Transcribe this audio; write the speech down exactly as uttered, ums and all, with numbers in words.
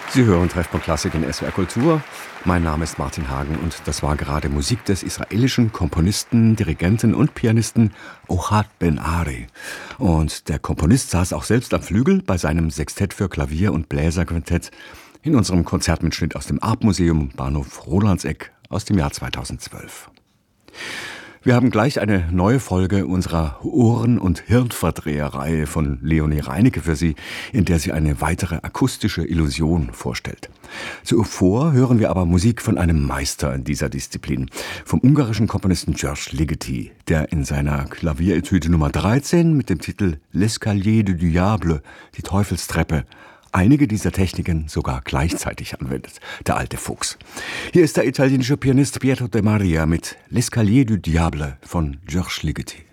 Sie hören Treffpunkt Klassik in S W R Kultur. Mein Name ist Martin Hagen und das war gerade Musik des israelischen Komponisten, Dirigenten und Pianisten Ohad Ben-Ari. Und der Komponist saß auch selbst am Flügel bei seinem Sextett für Klavier und Bläserquintett in unserem Konzertmitschnitt aus dem Artmuseum Bahnhof Rolandseck aus dem Jahr zweitausendzwölf. Wir haben gleich eine neue Folge unserer Ohren- und Hirnverdreher-Reihe von Leonie Reinecke für Sie, in der sie eine weitere akustische Illusion vorstellt. Zuvor hören wir aber Musik von einem Meister in dieser Disziplin, vom ungarischen Komponisten György Ligeti, der in seiner Klavieretüde Nummer dreizehn mit dem Titel L'Escalier du Diable, die Teufelstreppe, einige dieser Techniken sogar gleichzeitig anwendet, der alte Fuchs. Hier ist der italienische Pianist Pietro De Maria mit L'Escalier du Diable von György Ligeti.